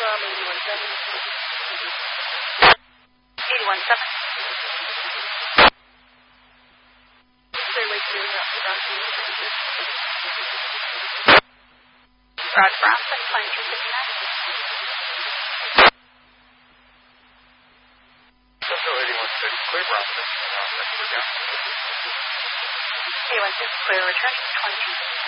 Rod Bronson, Plane 259. Central 816, clear Bronson. 816, clear, returning 22.